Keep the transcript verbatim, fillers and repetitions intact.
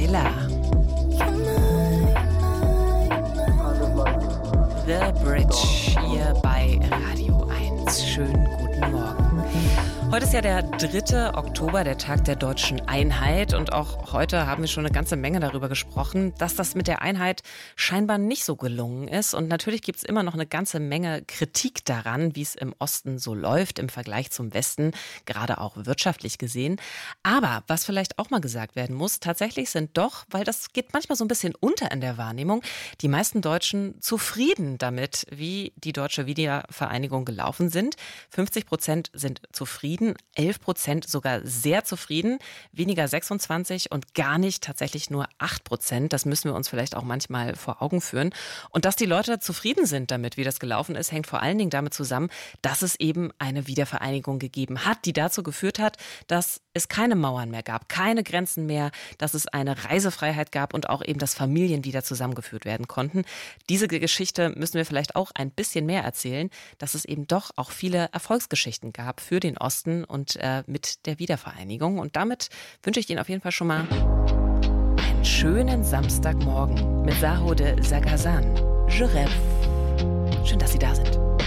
Sheila. The Bridge hier bei Radio eins. Schönen guten Morgen. Heute ist ja der dritte Oktober, der Tag der deutschen Einheit. Und auch heute haben wir schon eine ganze Menge darüber gesprochen, dass das mit der Einheit scheinbar nicht so gelungen ist. Und natürlich gibt es immer noch eine ganze Menge Kritik daran, wie es im Osten so läuft im Vergleich zum Westen, gerade auch wirtschaftlich gesehen. Aber was vielleicht auch mal gesagt werden muss, tatsächlich sind doch, weil das geht manchmal so ein bisschen unter in der Wahrnehmung, die meisten Deutschen zufrieden damit, wie die deutsche Wiedervereinigung gelaufen sind. fünfzig Prozent sind zufrieden. elf Prozent sogar sehr zufrieden, weniger sechsundzwanzig und gar nicht tatsächlich nur acht Prozent. Das müssen wir uns vielleicht auch manchmal vor Augen führen. Und dass die Leute zufrieden sind damit, wie das gelaufen ist, hängt vor allen Dingen damit zusammen, dass es eben eine Wiedervereinigung gegeben hat, die dazu geführt hat, dass es keine Mauern mehr gab, keine Grenzen mehr, dass es eine Reisefreiheit gab und auch eben, dass Familien wieder zusammengeführt werden konnten. Diese Geschichte müssen wir vielleicht auch ein bisschen mehr erzählen, dass es eben doch auch viele Erfolgsgeschichten gab für den Osten und äh, mit der Wiedervereinigung. Und damit wünsche ich Ihnen auf jeden Fall schon mal einen schönen Samstagmorgen mit Sahode Sagazan. Je rêve. Schön, dass Sie da sind.